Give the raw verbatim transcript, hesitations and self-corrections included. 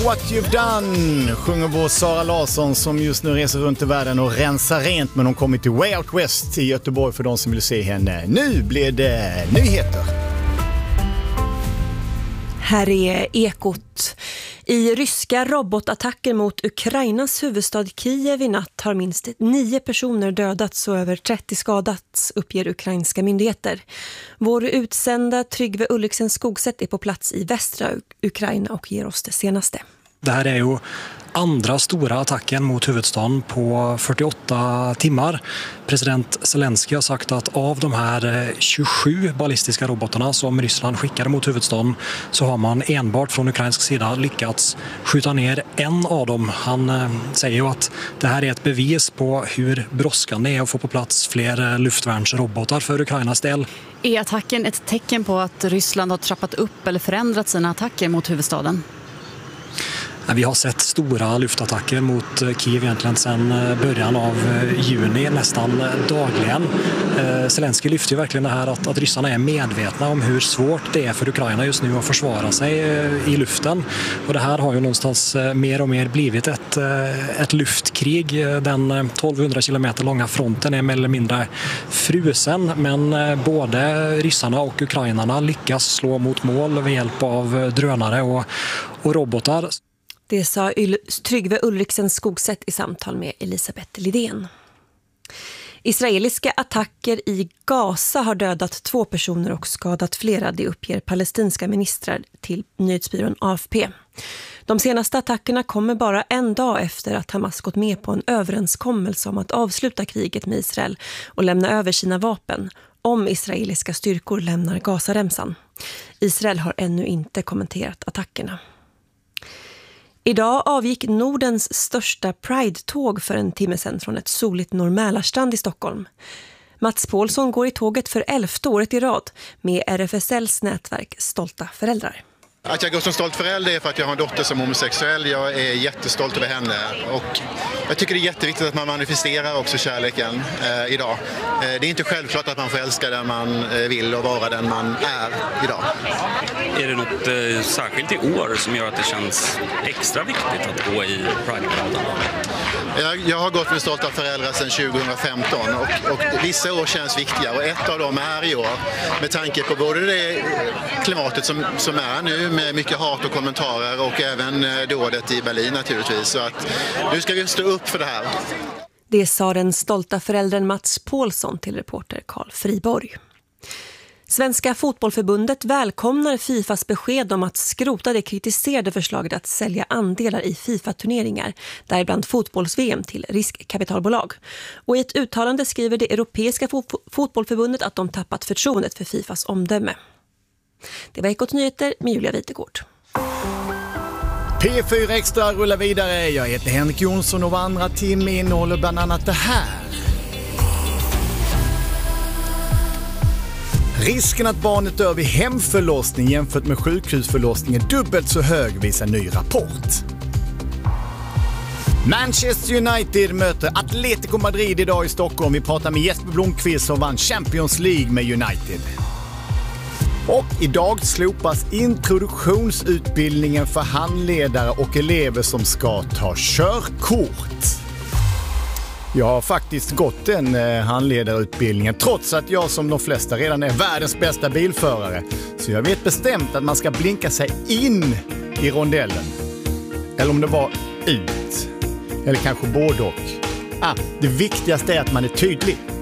What you've done sjunger vår Sara Larsson som just nu reser runt i världen och rensar rent, men hon kommer till Way Out West i Göteborg för de som vill se henne. Nu blir det nyheter. Här är Ekot. I ryska robotattacker mot Ukrainas huvudstad Kiev i natt har minst nio personer dödats och över trettio skadats, uppger ukrainska myndigheter. Vår utsända Tryggve Ulriksen Skogsätt är på plats i västra Ukraina och ger oss det senaste. Det här är ju andra stora attacken mot huvudstaden på fyrtioåtta timmar. President Zelensky har sagt att av de här tjugosju ballistiska robotarna som Ryssland skickade mot huvudstaden så har man enbart från ukrainsk sida lyckats skjuta ner en av dem. Han säger ju att det här är ett bevis på hur brådskande det är att få på plats fler luftvärnsrobotar för Ukrainas del. Är attacken ett tecken på att Ryssland har trappat upp eller förändrat sina attacker mot huvudstaden? Vi har sett stora luftattacker mot Kiev egentligen sedan början av juni, nästan dagligen. Zelensky lyfter ju verkligen det här att, att ryssarna är medvetna om hur svårt det är för Ukraina just nu att försvara sig i luften. Och det här har ju någonstans mer och mer blivit ett, ett luftkrig. Den tolvhundra kilometer långa fronten är mer eller mindre frusen, men både ryssarna och ukrainarna lyckas slå mot mål med hjälp av drönare och, och robotar. Det sa Tryggve Ulriksen Skogsätt i samtal med Elisabeth Lidén. Israeliska attacker i Gaza har dödat två personer och skadat flera, det uppger palestinska ministrar till nyhetsbyrån A F P. De senaste attackerna kommer bara en dag efter att Hamas gått med på en överenskommelse om att avsluta kriget med Israel och lämna över sina vapen om israeliska styrkor lämnar Gazaremsan. Israel har ännu inte kommenterat attackerna. Idag avgick Nordens största Pride-tåg för en timme sedan från ett soligt Norrmälarstrand i Stockholm. Mats Paulsson går i tåget för elfte året i rad med R F S L:s nätverk Stolta föräldrar. Att jag går som stolt förälder är för att jag har en dotter som homosexuell. Jag är jättestolt över henne och jag tycker det är jätteviktigt att man manifesterar också kärleken eh, idag. Eh, det är inte självklart att man får älska den man eh, vill och vara den man är idag. Är det något eh, särskilt i år som gör att det känns extra viktigt att gå i Pride-paraden? Jag, jag har gått med Stolta föräldrar sedan tjugohundrafemton och, och vissa år känns viktiga och ett av dem är i år med tanke på både det klimatet som, som är nu med mycket hat och kommentarer och även dådet i Berlin naturligtvis. Så att nu ska vi stå upp för det här. Det sa den stolta föräldern Mats Paulsson till reporter Carl Friborg. Svenska fotbollförbundet välkomnar Fifas besked om att skrota det kritiserade förslaget att sälja andelar i FIFA-turneringar, däribland fotbolls-V M till riskkapitalbolag. Och i ett uttalande skriver det europeiska fot- fotbollförbundet att de tappat förtroendet för Fifas omdöme. Det var Ekot Nyheter med Julia Witegård. P fyra Extra rullar vidare. Jag heter Henrik Jonsson och andra team innehåller bland annat det här. Risken att barnet dör vid hemförlossning jämfört med sjukhusförlossning är dubbelt så hög, visar ny rapport. Manchester United möter Atletico Madrid idag i Stockholm. Vi pratar med Jesper Blomqvist som vann Champions League med United. Och idag slopas introduktionsutbildningen för handledare och elever som ska ta körkort. Jag har faktiskt gått den handledarutbildningen trots att jag som de flesta redan är världens bästa bilförare. Så jag vet bestämt att man ska blinka sig in i rondellen. Eller om det var ut. Eller kanske både och. Ah, det viktigaste är att man är tydlig.